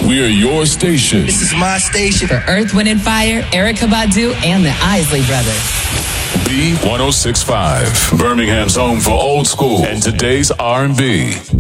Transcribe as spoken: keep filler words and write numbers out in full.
We are your station. This is my station. For Earth, Wind and Fire, Erykah Badu, and the Isley Brothers. B one oh six point five. Birmingham's home for old school and today's R and B.